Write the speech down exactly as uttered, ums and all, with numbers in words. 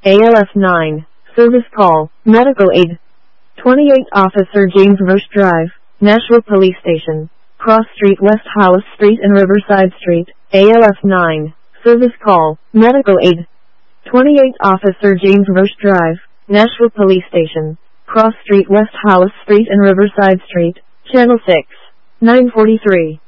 A L F nine, service call, medical aid. twenty-eight Officer James Roche Drive, Nashville Police Station, Cross Street, West Hollis Street and Riverside Street. A L F nine, service call, medical aid. twenty-eight Officer James Roche Drive, Nashville Police Station, Cross Street, West Hollis Street and Riverside Street. Channel six, nine forty-three.